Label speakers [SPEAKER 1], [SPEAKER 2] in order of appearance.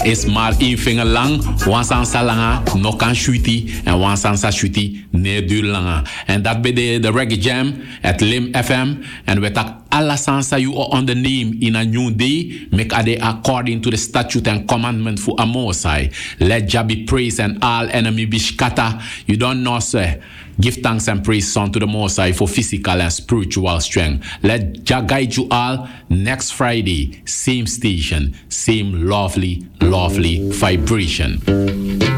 [SPEAKER 1] is maar 1 vinger lang. Wan sansa langa, no kan shuti. En wan sansa shuti, ne duur langa. En dat bij de Reggae Jam, at Lim FM. En we tak alla sansa you are on the name in a new day. Make ade according to the statute and commandment for Amosai. Let Jah be praised and all enemy be scatter. You don't know, sir. Give thanks and praise unto the Most High for physical and spiritual strength. Let Jah guide you all next Friday. Same station, same lovely vibration.